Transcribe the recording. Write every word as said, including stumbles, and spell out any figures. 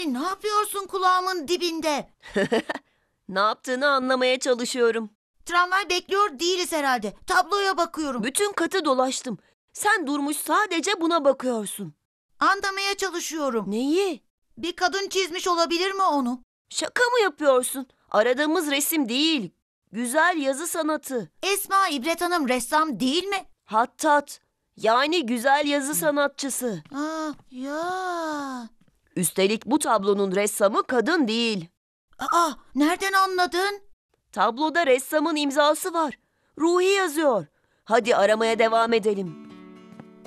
Yani ne yapıyorsun kulağımın dibinde? Ne yaptığını anlamaya çalışıyorum. Tramvay bekliyor değiliz herhalde. Tabloya bakıyorum. Bütün katı dolaştım. Sen durmuş sadece buna bakıyorsun. Anlamaya çalışıyorum. Neyi? Bir kadın çizmiş olabilir mi onu? Şaka mı yapıyorsun? Aradığımız resim değil. Güzel yazı sanatı. Esma İbret Hanım ressam değil mi? Hattat. Yani güzel yazı sanatçısı. Aa, ya. Üstelik bu tablonun ressamı kadın değil. Aa, nereden anladın? Tabloda ressamın imzası var. Ruhi yazıyor. Hadi aramaya devam edelim.